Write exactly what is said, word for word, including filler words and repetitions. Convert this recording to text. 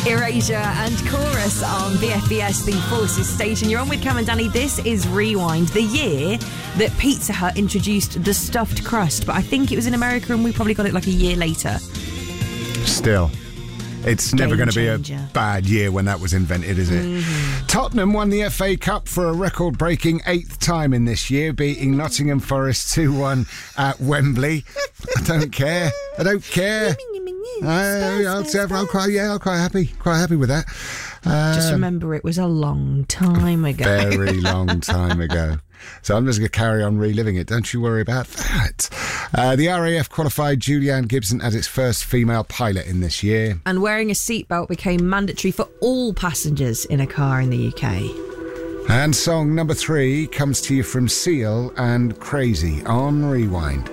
Erasure and Chorus on B F B S, the Forces station. You're on with Cam and Danny. This is Rewind, the year that Pizza Hut introduced the stuffed crust, but I think it was in America and we probably got it like a year later. Still, it's Game never going to be a changer. bad year when that was invented, is it? Mm-hmm. Tottenham won the F A Cup for a record-breaking eighth time in this year, beating Nottingham Forest two one at Wembley. I don't care. I don't care. I, I'll, say, I'm quite, yeah, I'm quite happy. Quite happy with that. Um, Just remember, it was a long time ago. Very long time ago. So I'm just going to carry on reliving it. Don't you worry about that. Uh, the R A F qualified Julianne Gibson as its first female pilot in this year. And wearing a seatbelt became mandatory for all passengers in a car in the U K. And song number three comes to you from Seal and Crazy on Rewind.